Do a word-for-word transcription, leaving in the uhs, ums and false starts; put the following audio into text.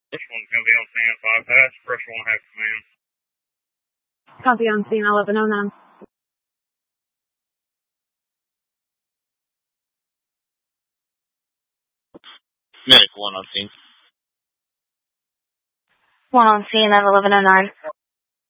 This one's going to be on scene at five past. First one have command. Copy on scene eleven oh nine. Medic one on scene. One on scene at eleven oh nine.